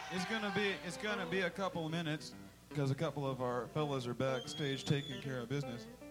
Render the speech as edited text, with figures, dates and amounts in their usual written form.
It's gonna be a couple of minutes because a couple of our fellas are backstage taking care of business.